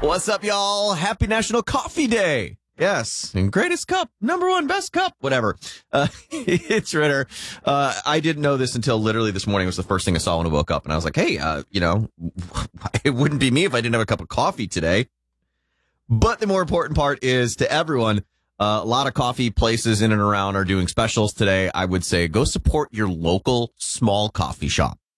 What's up, y'all? Happy National Coffee Day. Yes, and greatest cup, number one, best cup, whatever. It's Ritter. I didn't know this until literally this morning. It was the first thing I saw when I woke up. And I was like, hey, it wouldn't be me if I didn't have a cup of coffee today. But the more important part is to everyone, a lot of coffee places in and around are doing specials today. I would say go support your local small coffee shop.